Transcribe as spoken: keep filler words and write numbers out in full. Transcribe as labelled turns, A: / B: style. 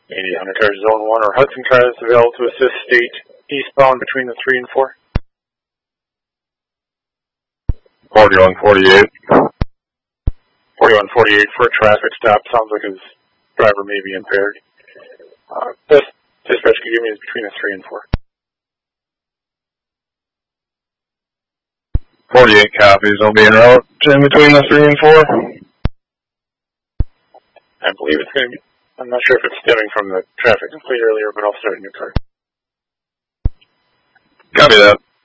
A: eighty Hunter Cars Zone one or Hudson Cars available to assist state eastbound between the three and four.
B: forty-one forty-eight.
A: forty-one forty-eight for a traffic stop. Sounds like his driver may be impaired. Uh, best dispatch could give me is between the three and four.
B: forty-eight copies. I'll be en route in between the three and four.
A: I believe it's going to be, I'm not sure if it's stemming from the traffic complete earlier, but I'll start a new car.
B: Copy that.